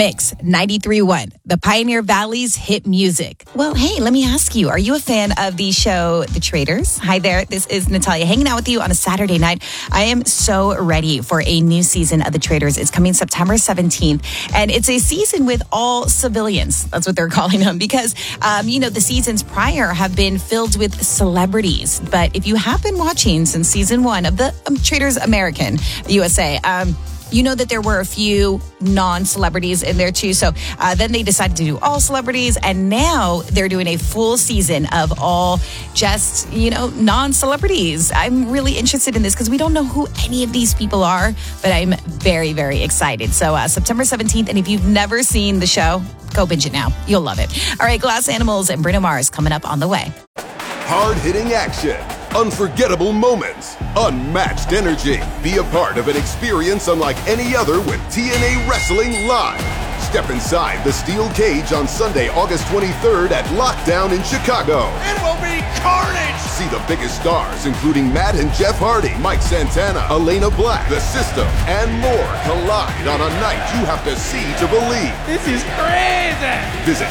Mix 93.1, the Pioneer Valley's hit music. Well, hey, let me ask you, are you a fan of the show The Traitors? Hi there, this is Natalia hanging out with you on a Saturday night. I am so ready for a new season of The Traitors. It's coming September 17th, and it's a season with all civilians. That's what they're calling them because, the seasons prior have been filled with celebrities. But if you have been watching since season 1 of The Traitors American USA, you know that there were a few non-celebrities in there too. So then they decided to do all celebrities. And now they're doing a full season of all just, non-celebrities. I'm really interested in this because we don't know who any of these people are. But I'm very, very excited. So September 17th. And if you've never seen the show, go binge it now. You'll love it. All right, Glass Animals and Bruno Mars coming up on the way. Hard-hitting action, unforgettable moments, unmatched energy. Be a part of an experience unlike any other with TNA Wrestling Live. Step inside the steel cage on Sunday, August 23rd at Lockdown in Chicago. It will be carnage! See the biggest stars, including Matt and Jeff Hardy, Mike Santana, Elena Black, The System, and more collide on a night you have to see to believe. This is crazy! Visit